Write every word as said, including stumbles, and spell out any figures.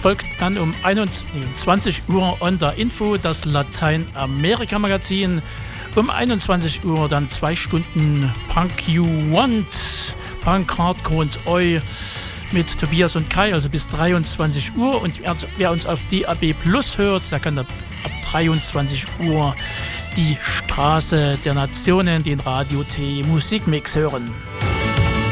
folgt dann um einundzwanzig Uhr On the Info, das Lateinamerika-Magazin. Um einundzwanzig Uhr dann zwei Stunden Punk You Want, Punk, Hardcore und Oi mit Tobias und Kai, also bis dreiundzwanzig Uhr. Und wer uns auf D A B Plus hört, der kann ab dreiundzwanzig Uhr die Straße der Nationen, den Radio T Musikmix hören.